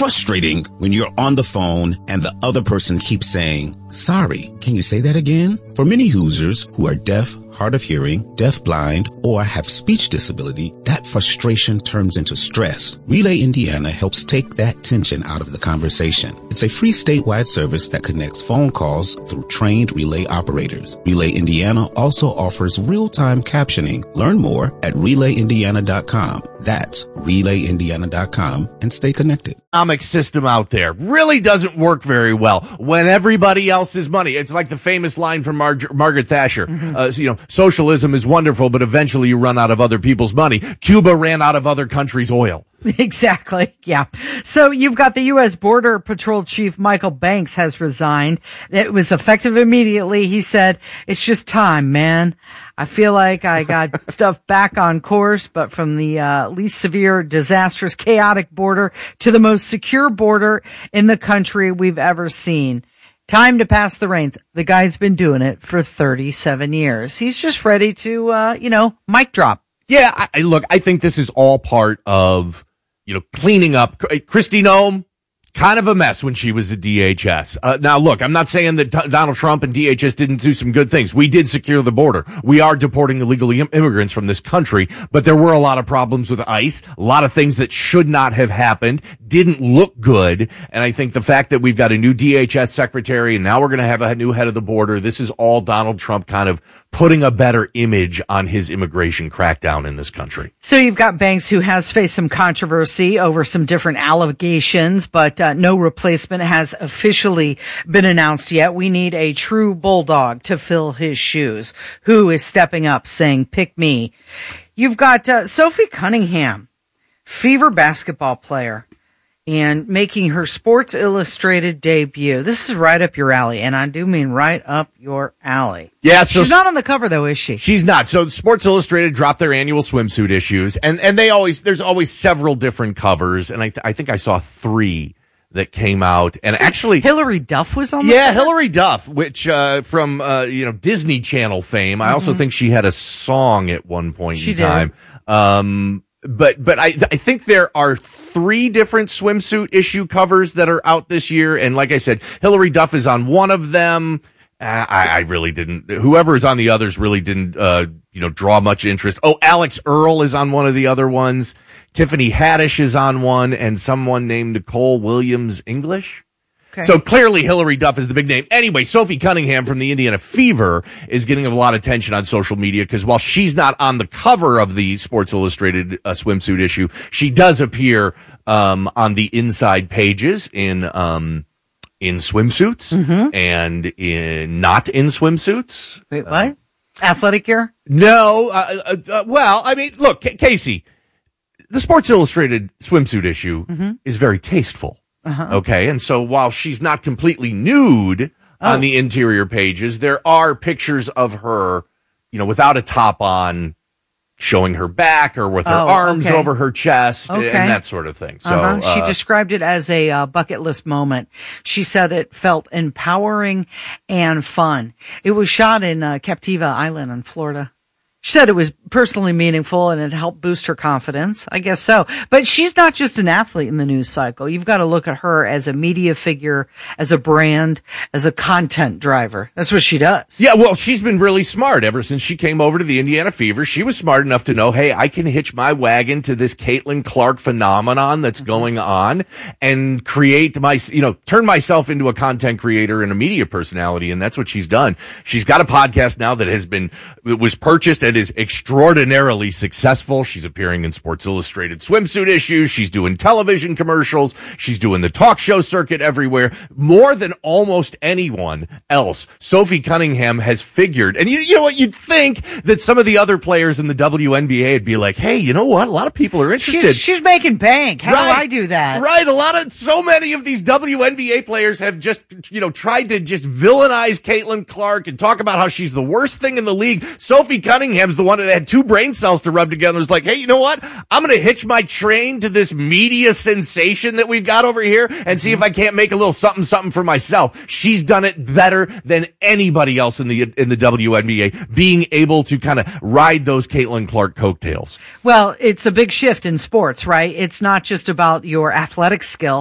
frustrating when you're on the phone and the other person keeps saying, "Sorry, can you say that again?" For many Hoosiers who are deaf, hard of hearing, deaf-blind, or have speech disability, that frustration turns into stress. Relay Indiana helps take that tension out of the conversation. It's a free statewide service that connects phone calls through trained relay operators. Relay Indiana also offers real-time captioning. Learn more at relayindiana.com. That's relayindiana.com, and stay connected. Economic system out there really doesn't work very well when everybody else's money. It's like the famous line from Margaret Thatcher. Socialism is wonderful, but eventually you run out of other people's money. Cuba ran out of other countries' oil. Exactly. Yeah. So you've got the U.S. Border Patrol Chief Michael Banks has resigned. It was effective immediately. He said, "It's just time, man. I feel like I got stuff back on course, but from the least severe, disastrous, chaotic border to the most secure border in the country we've ever seen. Time to pass the reins." The guy's been doing it for 37 years. He's just ready to, mic drop. Yeah, I think this is all part of, cleaning up. Kristi Noem, kind of a mess when she was at DHS. Now, look, I'm not saying that Donald Trump and DHS didn't do some good things. We did secure the border. We are deporting illegal immigrants from this country, but there were a lot of problems with ICE, a lot of things that should not have happened, didn't look good. And I think the fact that we've got a new DHS secretary and now we're going to have a new head of the border, this is all Donald Trump kind of putting a better image on his immigration crackdown in this country. So you've got Banks, who has faced some controversy over some different allegations, but no replacement has officially been announced yet. We need a true bulldog to fill his shoes. Who is stepping up saying, "Pick me"? You've got Sophie Cunningham, Fever basketball player, and making her Sports Illustrated debut. This is right up your alley, and I do mean right up your alley. Yeah, so she's not on the cover though, is she? She's not. So Sports Illustrated dropped their annual swimsuit issues, and there's always several different covers, and I think I saw 3 that came out, and actually Hillary Duff was on the cover? Hillary Duff, which from Disney Channel fame. I also think she had a song at one point in time. But I think there are 3 different swimsuit issue covers that are out this year. And like I said, Hillary Duff is on one of them. I really didn't, whoever is on the others really didn't, draw much interest. Oh, Alex Earl is on one of the other ones. Tiffany Haddish is on one, and someone named Nicole Williams English. Okay. So clearly Hillary Duff is the big name. Anyway, Sophie Cunningham from the Indiana Fever is getting a lot of attention on social media because while she's not on the cover of the Sports Illustrated swimsuit issue, she does appear on the inside pages in swimsuits and not in swimsuits. Wait, what? Athletic gear? No. Well, I mean, look, Casey, the Sports Illustrated swimsuit issue is very tasteful. Okay. And so while she's not completely nude on the interior pages, there are pictures of her, without a top on, showing her back or with her arms over her chest and that sort of thing. So she described it as a bucket list moment. She said it felt empowering and fun. It was shot in Captiva Island in Florida. She said it was personally meaningful and it helped boost her confidence. I guess so. But she's not just an athlete in the news cycle. You've got to look at her as a media figure, as a brand, as a content driver. That's what she does. Yeah, well, she's been really smart ever since she came over to the Indiana Fever. She was smart enough to know, hey, I can hitch my wagon to this Caitlin Clark phenomenon that's going on and create turn myself into a content creator and a media personality. And that's what she's done. She's got a podcast now that was purchased and is extraordinarily successful. She's appearing in Sports Illustrated swimsuit issues. She's doing television commercials. She's doing the talk show circuit everywhere. More than almost anyone else, Sophie Cunningham has figured. And you know what? You'd think that some of the other players in the WNBA would be like, hey, you know what? A lot of people are interested. She's making bank. How do I do that? Right. So many of these WNBA players have just, tried to just villainize Caitlin Clark and talk about how she's the worst thing in the league. Sophie Cunningham's the one that had 2 brain cells to rub together. It's like, hey, you know what? I'm going to hitch my train to this media sensation that we've got over here and see if I can't make a little something for myself. She's done it better than anybody else in the WNBA, being able to kind of ride those Caitlin Clark coattails. Well, it's a big shift in sports, right? It's not just about your athletic skill.